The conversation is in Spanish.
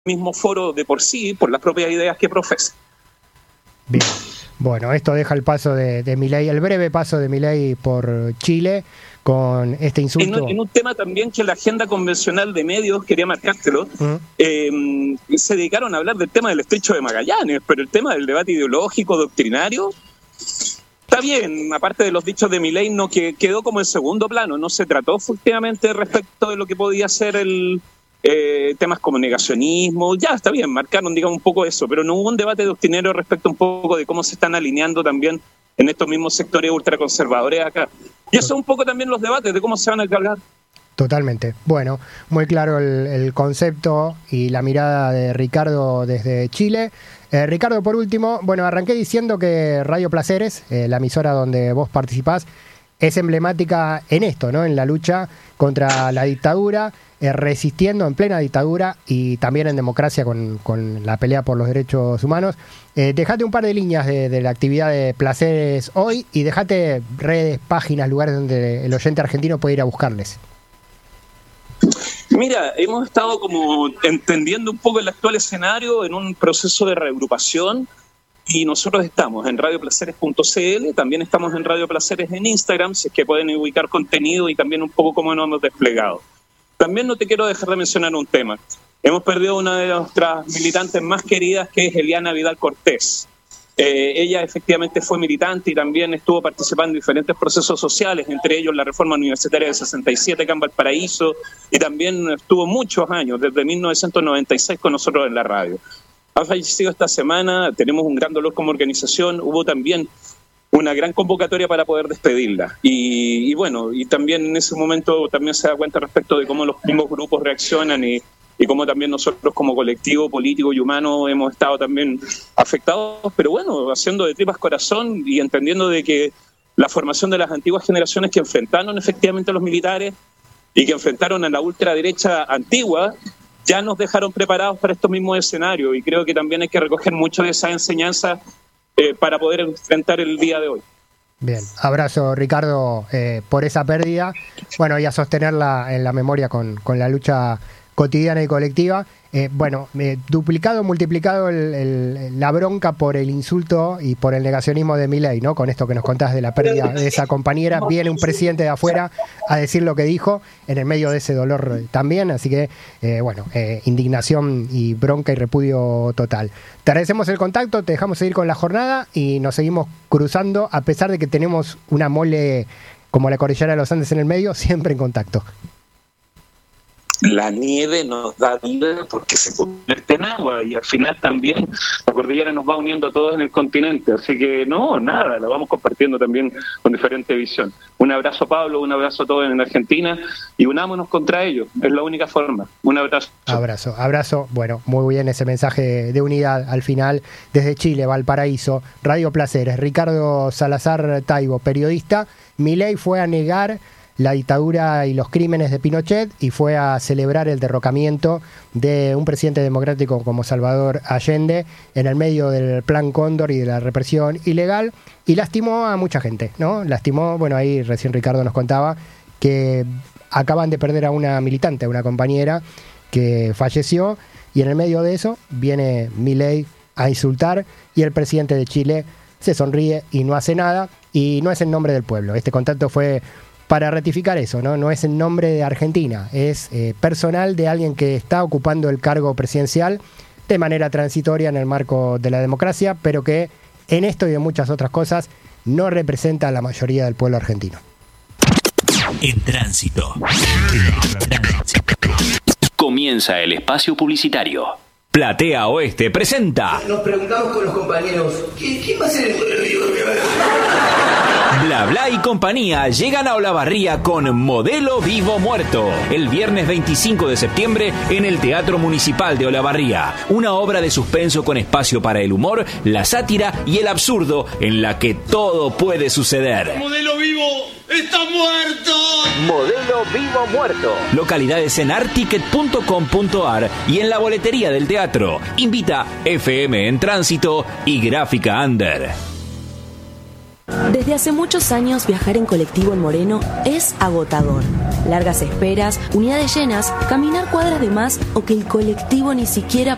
mismo foro de por sí, por las propias ideas que profesa. Bien. Bueno, esto deja el paso de Milei, el breve paso de Milei por Chile con este insulto. En un tema también que la agenda convencional de medios, quería marcártelo, se dedicaron a hablar del tema del estrecho de Magallanes, pero el tema del debate ideológico, doctrinario, está bien, aparte de los dichos de Milei, no que quedó como en segundo plano, no se trató efectivamente respecto de lo que podía ser temas como negacionismo, ya está bien, marcaron digamos un poco eso, pero no hubo un debate doctrinero respecto un poco de cómo se están alineando también en estos mismos sectores ultraconservadores acá. Y eso un poco también los debates de cómo se van a cargar. Totalmente. Bueno, muy claro el concepto y la mirada de Ricardo desde Chile. Ricardo, por último, bueno, arranqué diciendo que Radio Placeres, la emisora donde vos participás, es emblemática en esto, ¿no? En la lucha contra la dictadura, resistiendo en plena dictadura y también en democracia con la pelea por los derechos humanos. Dejate un par de líneas de la actividad de Placeres hoy y dejate redes, páginas, lugares donde el oyente argentino puede ir a buscarles. Mira, hemos estado como entendiendo un poco el actual escenario en un proceso de reagrupación. Y nosotros estamos en radioplaceres.cl, también estamos en Radio Placeres en Instagram, si es que pueden ubicar contenido y también un poco cómo nos hemos desplegado. También no te quiero dejar de mencionar un tema. Hemos perdido una de nuestras militantes más queridas, que es Eliana Vidal Cortés. Ella efectivamente fue militante y también estuvo participando en diferentes procesos sociales, entre ellos la reforma universitaria del 67 acá en Valparaíso, y también estuvo muchos años, desde 1996 con nosotros en la radio. Ha fallecido esta semana, tenemos un gran dolor como organización, hubo también una gran convocatoria para poder despedirla. Y bueno, y también en ese momento también se da cuenta respecto de cómo los mismos grupos reaccionan y cómo también nosotros como colectivo político y humano hemos estado también afectados, pero bueno, haciendo de tripas corazón y entendiendo de que la formación de las antiguas generaciones que enfrentaron efectivamente a los militares y que enfrentaron a la ultraderecha antigua, ya nos dejaron preparados para estos mismos escenarios y creo que también hay que recoger mucho de esa enseñanza para poder enfrentar el día de hoy. Bien, abrazo Ricardo por esa pérdida, bueno, y a sostenerla en la memoria con la lucha cotidiana y colectiva. Duplicado, multiplicado la bronca por el insulto y por el negacionismo de Milei, ¿no? Con esto que nos contás de la pérdida de esa compañera, viene un presidente de afuera a decir lo que dijo en el medio de ese dolor también, así que, indignación y bronca y repudio total. Te agradecemos el contacto, te dejamos seguir con la jornada y nos seguimos cruzando, a pesar de que tenemos una mole como la cordillera de los Andes en el medio, siempre en contacto. La nieve nos da vida porque se convierte en agua y al final también la cordillera nos va uniendo a todos en el continente, así que lo vamos compartiendo también con diferente visión. Un abrazo Pablo, un abrazo a todos en Argentina y unámonos contra ellos, es la única forma. Un abrazo. Abrazo, bueno, muy bien ese mensaje de unidad al final desde Chile, Valparaíso, Radio Placeres. Ricardo Salazar Taibo, periodista. Milei fue a negar la dictadura y los crímenes de Pinochet y fue a celebrar el derrocamiento de un presidente democrático como Salvador Allende en el medio del Plan Cóndor y de la represión ilegal y lastimó a mucha gente, ¿no? Ahí recién Ricardo nos contaba que acaban de perder a una militante, a una compañera que falleció y en el medio de eso viene Milei a insultar y el presidente de Chile se sonríe y no hace nada y no es en nombre del pueblo. Este contacto fue para ratificar eso, ¿no? No es en nombre de Argentina, es personal de alguien que está ocupando el cargo presidencial de manera transitoria en el marco de la democracia, pero que en esto y en muchas otras cosas no representa a la mayoría del pueblo argentino. En Tránsito. Comienza el espacio publicitario. Platea Oeste presenta. Nos preguntamos con los compañeros, ¿quién va a ser el Bla Bla y compañía llegan a Olavarría con Modelo Vivo Muerto el viernes 25 de septiembre en el Teatro Municipal de Olavarría. Una obra de suspenso con espacio para el humor, la sátira y el absurdo en la que todo puede suceder. ¡Modelo Vivo está muerto! Modelo Vivo Muerto. Localidades en articket.com.ar y en la boletería del teatro. Invita FM en Tránsito y Gráfica Under. Desde hace muchos años viajar en colectivo en Moreno es agotador. Largas esperas, unidades llenas, caminar cuadras de más o que el colectivo ni siquiera